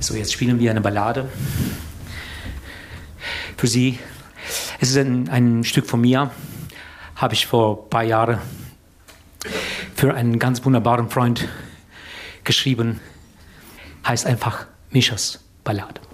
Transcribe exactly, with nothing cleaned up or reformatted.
So, jetzt spielen wir eine Ballade für Sie. Es ist ein, ein Stück von mir, habe ich vor ein paar Jahren für einen ganz wunderbaren Freund geschrieben. Heißt einfach Mischas Ballade.